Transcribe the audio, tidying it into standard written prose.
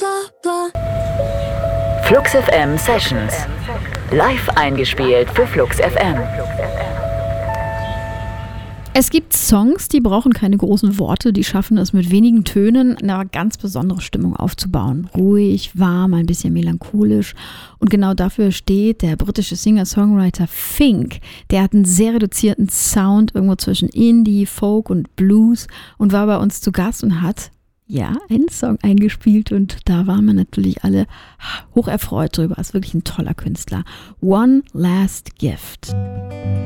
Flux FM Sessions. Live eingespielt für Flux FM. Es gibt Songs, die brauchen keine großen Worte, die schaffen es mit wenigen Tönen eine ganz besondere Stimmung aufzubauen. Ruhig, warm, ein bisschen melancholisch. Und genau dafür steht der britische Singer-Songwriter Fink. Der hat einen sehr reduzierten Sound, irgendwo zwischen Indie, Folk und Blues und war bei uns zu Gast und hat einen Song eingespielt und da waren wir natürlich alle hocherfreut drüber. Ist wirklich ein toller Künstler. One Last Gift.